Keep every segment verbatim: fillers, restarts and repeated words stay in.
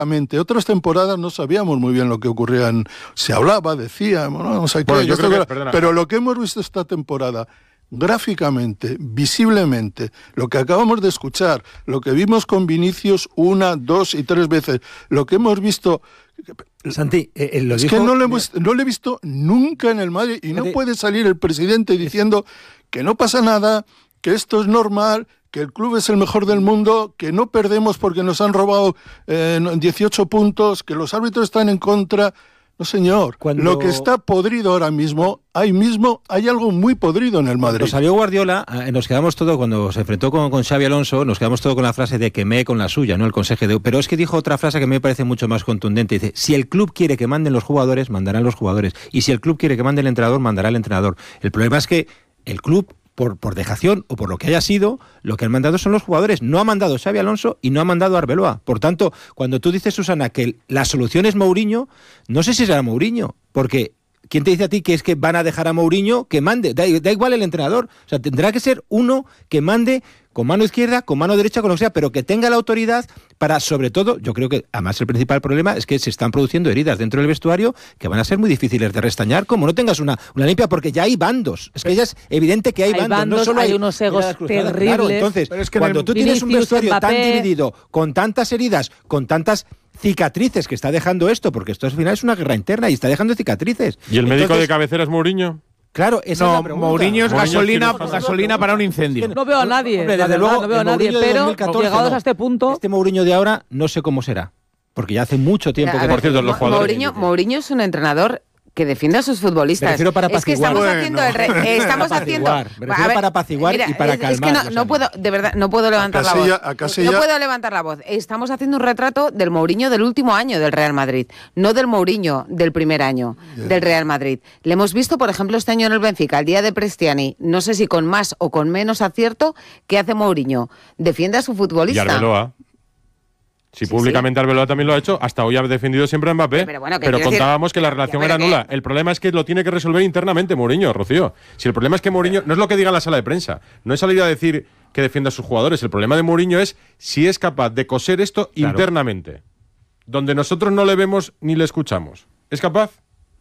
Otras temporadas no sabíamos muy bien lo que ocurría. En, se hablaba, decía, no, no sé qué. Bueno, yo creo que, que, pero lo que hemos visto esta temporada, gráficamente, visiblemente, lo que acabamos de escuchar, lo que vimos con Vinicius una, dos y tres veces, lo que hemos visto... Santi, eh, lo es dijo... que no lo, hemos, no lo he visto nunca en el Madrid y no puede salir el presidente diciendo que no pasa nada, que esto es normal, que el club es el mejor del mundo, que no perdemos porque nos han robado eh, dieciocho puntos, que los árbitros están en contra. No, señor. Cuando... Lo que está podrido ahora mismo, ahí mismo hay algo muy podrido en el Madrid. Cuando salió Guardiola, nos quedamos todos, cuando se enfrentó con, con Xabi Alonso, nos quedamos todos con la frase de que me con la suya, ¿no? El consejo de... Pero es que dijo otra frase que me parece mucho más contundente. Dice, si el club quiere que manden los jugadores, mandarán los jugadores. Y si el club quiere que mande el entrenador, mandará el entrenador. El problema es que el club... Por, por dejación o por lo que haya sido, lo que han mandado son los jugadores. No ha mandado Xabi Alonso y no ha mandado Arbeloa. Por tanto, cuando tú dices, Susana, que la solución es Mourinho, no sé si será Mourinho, porque ¿quién te dice a ti que es que van a dejar a Mourinho que mande? Da, da igual el entrenador. O sea, tendrá que ser uno que mande con mano izquierda, con mano derecha, con lo que sea, pero que tenga la autoridad para, sobre todo, yo creo que además el principal problema es que se están produciendo heridas dentro del vestuario que van a ser muy difíciles de restañar, como no tengas una, una limpia, porque ya hay bandos. Es que ya es evidente que hay, hay bandos, bandos, no solo hay, hay unos egos terribles. Claro, entonces, es que cuando tú tienes un vestuario tan dividido, con tantas heridas, con tantas cicatrices que está dejando esto, porque esto al final es una guerra interna y está dejando cicatrices. ¿Y el médico Entonces, de cabecera es Mourinho? Claro, esa no, es la pregunta. Mourinho es gasolina, gasolina para un incendio. No veo a nadie, Hombre, desde desde luego, luego, no veo a nadie, pero llegados no. a este punto... Este Mourinho de ahora no sé cómo será, porque ya hace mucho tiempo a que... ver, por cierto, los jugadores... Mourinho, Mourinho es un entrenador que defiende a sus futbolistas. Para es que estamos bueno. haciendo el re, eh, estamos para haciendo a ver, para apaciguar mira, y para calmar. Es que no, no puedo, de verdad, no puedo levantar la voz. Casilla. No puedo levantar la voz. Estamos haciendo un retrato del Mourinho del último año del Real Madrid, no del Mourinho del primer año yeah. del Real Madrid. Le hemos visto, por ejemplo, este año en el Benfica, el día de Prestiani, no sé si con más o con menos acierto, ¿qué hace Mourinho? Defiende a su futbolista. Y Arbeloa. Si sí, públicamente sí. Arbeloa también lo ha hecho, hasta hoy ha defendido siempre a Mbappé, pero, bueno, pero contábamos decir? que la relación que, era nula. Que... El problema es que lo tiene que resolver internamente Mourinho, Rocío. Si el problema es que Mourinho, no es lo que diga en la sala de prensa, no es salir a decir que defienda a sus jugadores, el problema de Mourinho es si es capaz de coser esto claro. internamente, donde nosotros no le vemos ni le escuchamos. ¿Es capaz?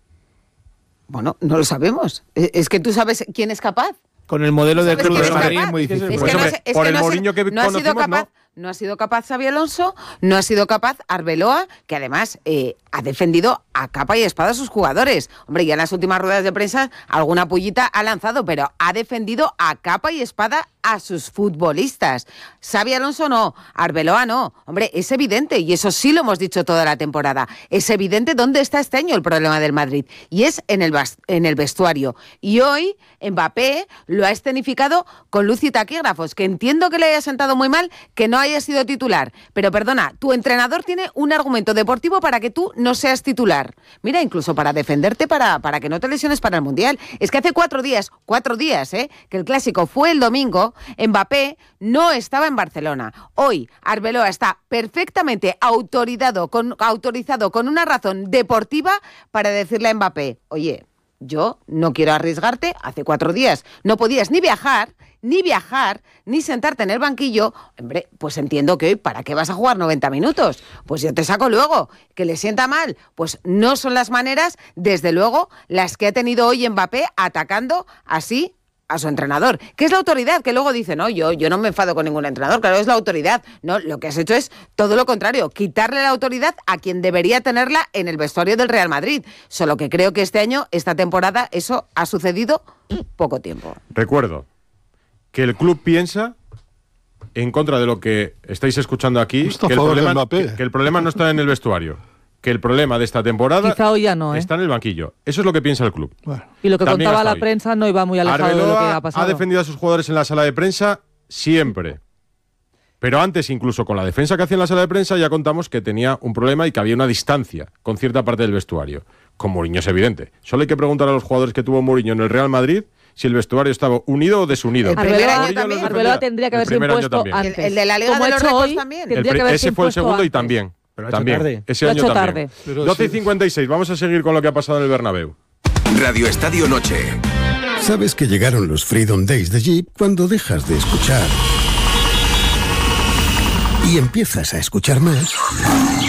Bueno, no lo sabemos. Es que tú sabes quién es capaz. Con el modelo del Club de Madrid es muy difícil. Es que no, es por que el no Mourinho que no ha sido capaz, no. no ha sido capaz Xabi Alonso, no ha sido capaz Arbeloa, que además eh, ha defendido a capa y espada a sus jugadores. Hombre, ya en las últimas ruedas de prensa alguna pullita ha lanzado, pero ha defendido a capa y espada a sus futbolistas. Xabi Alonso no, Arbeloa no. Hombre, es evidente, y eso sí lo hemos dicho toda la temporada, es evidente dónde está este año el problema del Madrid, y es en el, en el vestuario. Y hoy Mbappé lo ha escenificado con luz y taquígrafos, que entiendo que le haya sentado muy mal que no haya sido titular, pero perdona, tu entrenador tiene un argumento deportivo para que tú no seas titular. Mira, incluso para defenderte, para, para que no te lesiones para el Mundial. Es que hace cuatro días, cuatro días, ¿eh? que el Clásico fue el domingo, Mbappé no estaba en Barcelona. Hoy Arbeloa está perfectamente autorizado con, autorizado con una razón deportiva para decirle a Mbappé, oye, yo no quiero arriesgarte, hace cuatro días no podías ni viajar, ni viajar, ni sentarte en el banquillo. Hombre, pues entiendo que hoy, ¿para qué vas a jugar noventa minutos? Pues yo te saco luego. ¿Que le sienta mal? Pues no son las maneras, desde luego, las que ha tenido hoy Mbappé atacando así a su entrenador, que es la autoridad, que luego dice, no, yo, yo no me enfado con ningún entrenador, claro, es la autoridad. No, lo que has hecho es todo lo contrario, quitarle la autoridad a quien debería tenerla en el vestuario del Real Madrid. Solo que creo que este año, esta temporada, eso ha sucedido poco tiempo. Recuerdo que el club piensa, en contra de lo que estáis escuchando aquí, que el, problema, que, que el problema no está en el vestuario, que el problema de esta temporada Quizá hoy ya no, ¿eh? está en el banquillo. Eso es lo que piensa el club. Bueno. Y lo que También contaba la hoy. prensa no iba muy alejado Arbeloa de lo que ha pasado. ha defendido a sus jugadores en la sala de prensa siempre. Pero antes, incluso con la defensa que hacía en la sala de prensa, ya contamos que tenía un problema y que había una distancia con cierta parte del vestuario. Con Mourinho es evidente. Solo hay que preguntar a los jugadores que tuvo Mourinho en el Real Madrid si el vestuario estaba unido o desunido. El primer año también. Arbeloa tendría que haberse impuesto antes. El, el de la Liga Como de los Récords hoy, también. El pri- ese fue el segundo antes. y también. Pero ha hecho también. tarde. Ese Lo ha año hecho también. tarde. Pero doce y sí. cincuenta y seis. Vamos a seguir con lo que ha pasado en el Bernabéu. Radio Estadio Noche. Sabes que llegaron los Freedom Days de Jeep cuando dejas de escuchar y empiezas a escuchar más.